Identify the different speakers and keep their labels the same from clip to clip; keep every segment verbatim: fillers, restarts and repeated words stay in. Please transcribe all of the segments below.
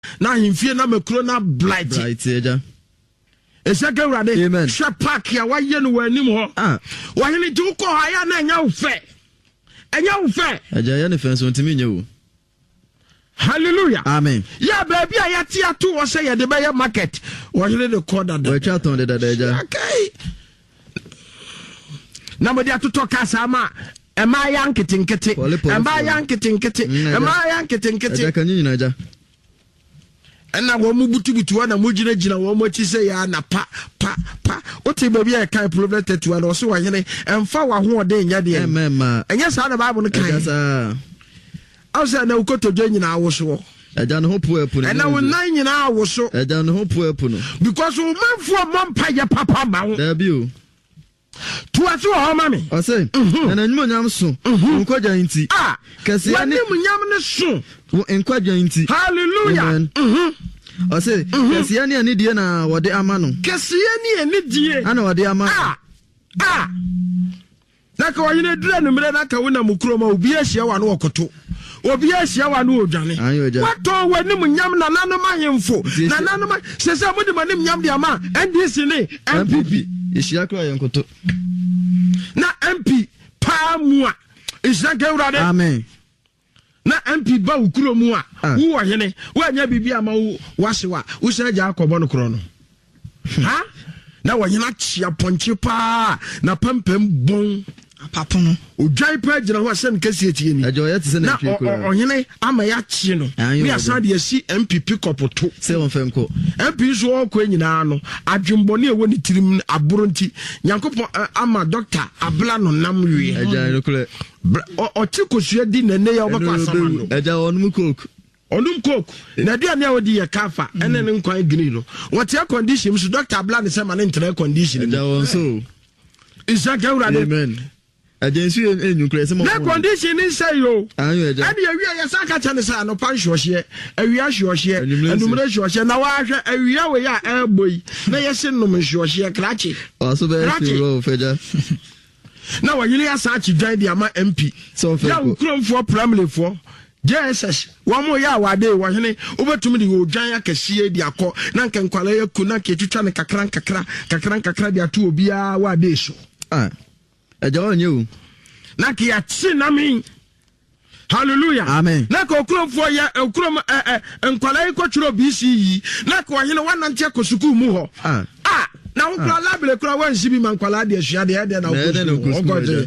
Speaker 1: na himfie na makro na blight
Speaker 2: bright eja
Speaker 1: eseke urade
Speaker 2: amen
Speaker 1: hwe park ya waye no wanim ho
Speaker 2: ah
Speaker 1: wahene ti ukọ ha ya na enya wo fe enya wo fe
Speaker 2: eja ya ne fenso ntimi nye wo
Speaker 1: hallelujah
Speaker 2: amen
Speaker 1: ya baby a ya ti ato wo se ye de be market wahene de corner da
Speaker 2: we twa ton de da eja
Speaker 1: okay na mo de atoto kasa ma ema ya nketinketi ema ya nketinketi ema ya nketinketi
Speaker 2: eja kan nyina eja
Speaker 1: ena wo mu butubutu na mo gina gina wo mo chi se ya na pa pa pa o te baby e kan problem tetu na o so wahene emfa wa ho ode nya de
Speaker 2: emma
Speaker 1: enya sa na bible no kan
Speaker 2: eja sa
Speaker 1: awse na ukotojo nyina awoso
Speaker 2: eja no hopu epu
Speaker 1: ena wo nan nyina awoso
Speaker 2: eja no hopu epu no
Speaker 1: because wo manfo mompa ya papa ma wo
Speaker 2: da bi o
Speaker 1: tu aso ho ma me
Speaker 2: o say na nyum nyam so nkwaja nti
Speaker 1: ah
Speaker 2: kase ya ni
Speaker 1: nyam ne so
Speaker 2: nkwaja nti
Speaker 1: hallelujah mhm
Speaker 2: o say kase ya ni ani die na wode ama no
Speaker 1: kase ya ni ani die
Speaker 2: ana wode ama
Speaker 1: ah ah na ka wanyine dura no mre na ka wona mukroma obi ahia wa no okoto obi ahia wa no odwane wato wani mu nyam na nanom ahemfo na nanom sese mo de manim nyam de ama N D C ne M P P
Speaker 2: ehia kra yenkoto
Speaker 1: na M P pa mu a ehia ka urade
Speaker 2: amen
Speaker 1: na M P ba ukuro mu a wo hene wanya bibia ama wo wasewa wo se ja akobo no kro no ha na wanyina chia ponche pa na pampam bon papono odwai pa gina ho asem kase etie ni
Speaker 2: ajo yete se na twiko
Speaker 1: na ohene ama ya chie no mi asan de asi M P P kopoto
Speaker 2: se won femko
Speaker 1: M P so okọ nyina no adwembone ewo ni tirim aburo nti yankopon ama doctor abla no nam wie
Speaker 2: aja no kule
Speaker 1: o ti kosua di nene ya obakọ asama no
Speaker 2: aja onum coke
Speaker 1: onum coke na dia na odi ye kafa ene ne nkwan green no what your condition so doctor abla ne se ma ne ntere condition
Speaker 2: aja won so
Speaker 1: isa ka urade
Speaker 2: amen agency enyu kure se mo
Speaker 1: na condition ni say yo
Speaker 2: anyo aja
Speaker 1: ade awia ya saka cha ne sa no pan hwohye awia hwohye anumre hwohye na wa hwe awia we ya elboy na yese nom hwohye krachi
Speaker 2: aso be ro feja
Speaker 1: na wa yini asa chi dwan di ama M P
Speaker 2: so fe
Speaker 1: ya ukromfo primary fo J S S wa mo ya wa de wa hene obetumi di odwan akese di akọ na nkenkwala yaku na ketwitwa ne kakran kakra kakran kakra di atu obia wa de so
Speaker 2: ah aja onye o
Speaker 1: na ki ya chi na mi hallelujah
Speaker 2: amen
Speaker 1: na ko okromfo ya okrom eh eh nkwala ikotwiro B C yi na ko hene wanante akosuku mu ho
Speaker 2: ah
Speaker 1: ah na nkwala bele kura wansi bi man kwala de asua de de na okosuku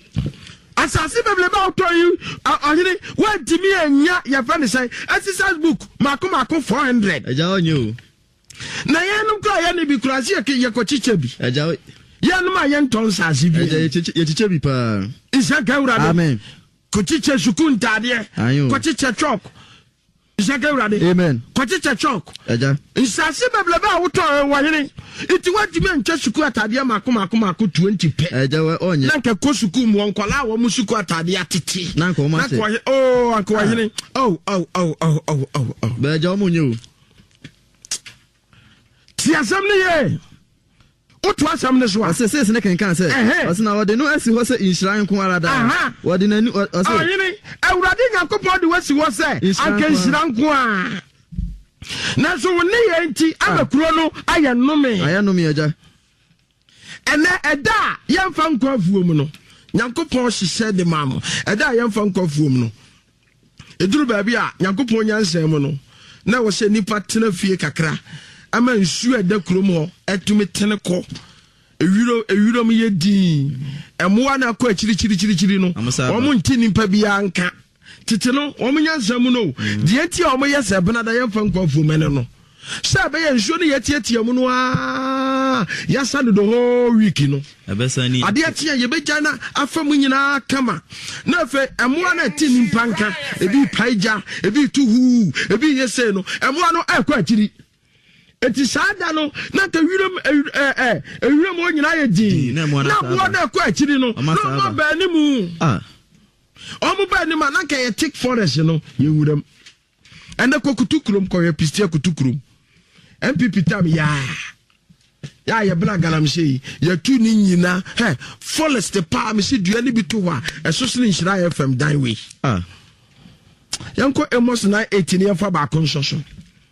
Speaker 1: asasi bebele ba oto yi ahiri wantimi anya ya fani sai exercise book mako mako four hundred
Speaker 2: aja onye o
Speaker 1: na yanum kura ya ne bi kura si ye ko chiche bi
Speaker 2: aja
Speaker 1: yanum ayen ton sasi bi
Speaker 2: aja ye chiche bi pa
Speaker 1: isa ka urade
Speaker 2: amen
Speaker 1: ko chiche sukun tade ko chiche chok isa ka urade
Speaker 2: amen
Speaker 1: ko chiche chok
Speaker 2: aja
Speaker 1: asasi bebele ba oto wa hiri iti wantimi ancha suku atade mako mako mako twenty pe
Speaker 2: aja onye
Speaker 1: na nke ko suku mu onkwala wo mu suku atade atete
Speaker 2: na ko ma se
Speaker 1: oh anko wahene oh oh oh oh oh oh oh
Speaker 2: be aja omunye o
Speaker 1: ti asam ne ye o to asam ne so
Speaker 2: ase se se ne kan kan se ase na wode no asi ho se inshran ko ara da wode na ase
Speaker 1: wahene awurade yakopon de wasi ho se anka inshran ko a na so woni ye nti abakuro no aye nnome
Speaker 2: aye nnome aja
Speaker 1: ene eda yemfa nkwafuo mu no yankopon hihye de mamo eda yemfa nkwafuo mu no eduru ba bia yankopon nyansem mu no na wo se nipa tena fie kakra ama nsu eda krom ho etumi tene ko ewiro ewiro mu ye din emoa na akọ achiri chiri chiri chiri no omo nti nipa bia nka tete no omo nyansem no de enti omo yese benada yemfa nkwafuo mene no se be ye nsu no yetietie mu no a yasa do the whole week no
Speaker 2: ebesani
Speaker 1: ade atia ye beja na afamu nyina kama na afa emoa na ti nimpa nka ebi paija ebi tuhu ebi yese no emoa no akọ achiri eti sada no na ka wiram eh eh wiram o nyina ye din na mo na akọ achiri no no ba ni mu ah omo ba ni ma na ka ye thick forest no ye wuram ende kokutukrum ko ye pistia kutukrum M P P tam ya ya ye bla galamse ya tu ni nyina he forest pa me se dua ni bi to wa eso so ni nhira F M dan we ah yanko emos na eighteen ye fa ba ko nsoso